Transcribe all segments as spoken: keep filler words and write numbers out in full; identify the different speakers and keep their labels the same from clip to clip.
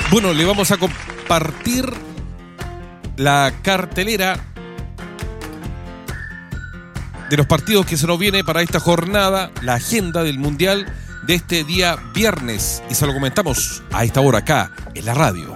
Speaker 1: Bueno, le vamos a compartir la cartelera de los partidos que se nos viene para esta jornada, la agenda del Mundial de este día viernes, y se lo comentamos a esta hora acá en la radio.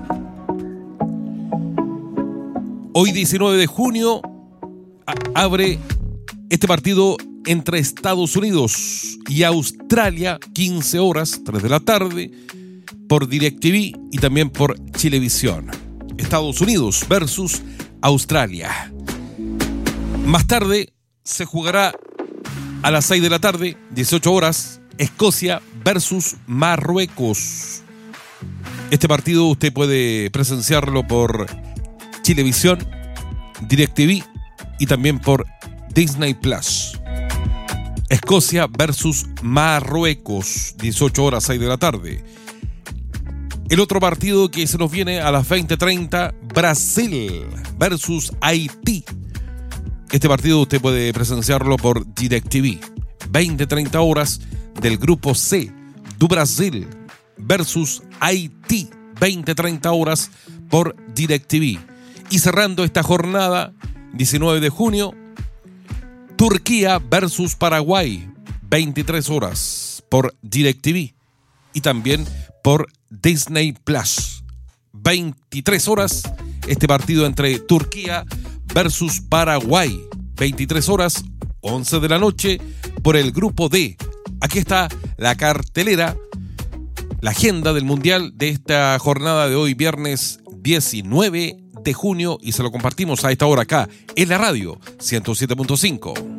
Speaker 1: Hoy diecinueve de junio a- abre este partido entre Estados Unidos y Australia, quince horas, tres de la tarde, por DirecTV y también por Chilevisión. Estados Unidos versus Australia. Más tarde se jugará a las seis de la tarde, dieciocho horas, Escocia versus Marruecos. Este partido usted puede presenciarlo por Chilevisión, DirecTV y también por Disney Plus. Escocia versus Marruecos, dieciocho horas, seis de la tarde. El otro partido que se nos viene a las veinte treinta, Brasil versus Haití. Este partido usted puede presenciarlo por DirecTV. veinte treinta horas del grupo C, do Brasil versus Haití. veinte treinta horas por DirecTV. Y cerrando esta jornada, diecinueve de junio, Turquía versus Paraguay. veintitrés horas por DirecTV y también por Disney Plus. veintitrés horas este partido entre Turquía versus Paraguay. veintitrés horas, once de la noche por el grupo D. Aquí está la cartelera, la agenda del Mundial de esta jornada de hoy, viernes diecinueve de junio, y se lo compartimos a esta hora acá en la radio ciento siete punto cinco.